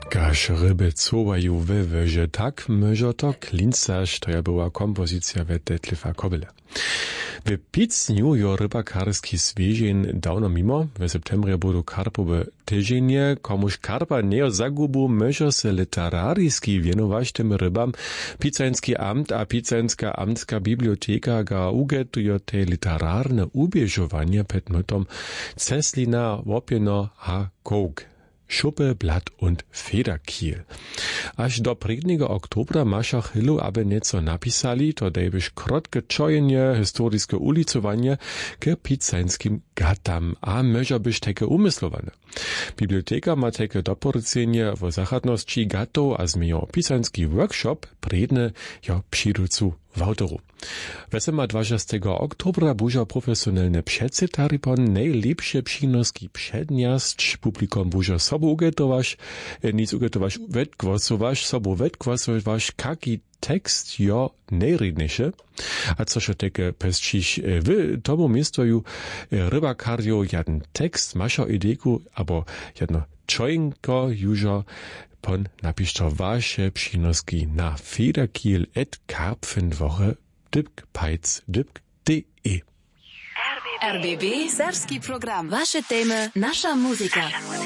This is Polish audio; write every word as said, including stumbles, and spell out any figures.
Kaž ryby cowajú we wyže, tak myžo to klincaš, to ja była kompozycja we Detlefa Kobyle. W Picniu jo rybakarski swieżin dawno mimo, w septembrze budu karpowe tydzienie, komuś karpa nie zagubu, myžo se literariski wienować tym rybam. Picański amt a Picańska amtska biblioteka ga ugetujo te literarne ubieżowania pet mytom Ceslina, Wopjeno a Kouk. Schuppe, Blatt und Federkiel. Aż do predniego oktobra maša chylu, aby nieco napisali, to dejbyś krotke czojenie, historiskie ulicowanie ke picańskim gatam, a myžo byś teke umyslowane. Biblioteka ma teke doporycenie w zachadności gatów, a zmiejo pisański workshop predne jo přiducu w autoru. dwudziestego oktobra bužo profesjonalne předsetari po najlepsze przynoski przedniast, publikom bužo sobu ugetowaš, nic ugetowaš vedkvosovaš, sobu vedkvosovaš, kaki tekst jo najredniejsze, a co się teke pesčiš w tomu miejscu rybakarjo jeden tekst, mašo ideku, abo jedno czojnko južo pon napiszto wasze przynoski na federkiel at karpfenwoche dybk peiz dybk de. R B B Serbski program. Wasze temy, nasza muzyka.